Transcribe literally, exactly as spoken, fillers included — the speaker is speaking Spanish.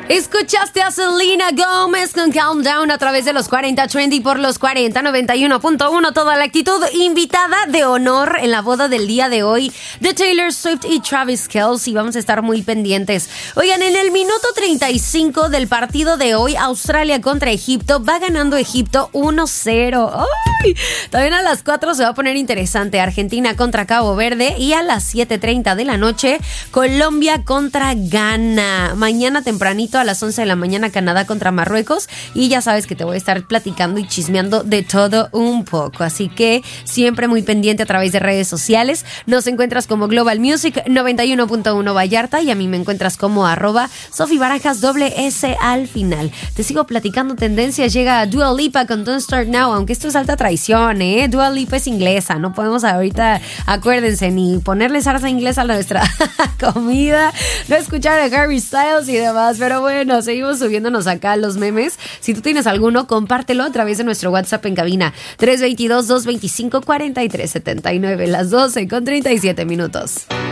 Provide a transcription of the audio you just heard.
Escuchaste a Selena Gómez con Calm Down a través de los cuarenta Trendy por los cuarenta noventa y uno punto uno. Toda la actitud, invitada de honor en la boda del día de hoy de Taylor Swift y Travis Kelce. Vamos a estar muy pendientes. Oigan, en el minuto treinta y cinco del partido de hoy, Australia contra Egipto, va ganando Egipto uno cero. ¡Ay! También a las cuatro se va a poner interesante. Argentina contra Cabo Verde. Y a las siete treinta de la noche, Colombia contra Ghana. Mañana tempranito a las once de la mañana, Canadá contra Marruecos. Y ya sabes que te voy a estar platicando y chismeando de todo un poco. Así que siempre muy pendiente a través de redes sociales. Nos encuentras como Global Music noventa y uno punto uno Vallarta. Y a mí me encuentras como arroba Sofi Barajas doble S al final. Te sigo platicando tendencias. Llega Dua Lipa con Don't Start Now. Aunque esto es alta traición, ¿eh? Dua Lipa es inglesa. No podemos ahorita, acuérdense, ni ponerle salsa inglesa a nuestra comida. No escuchar a Harry Styles y demás. Pero bueno, seguimos subiéndonos acá a los memes. Si tú tienes alguno, compártelo a través de nuestro WhatsApp en cabina tres dos dos, dos dos cinco, cuatro tres siete nueve, las doce con treinta y siete minutos.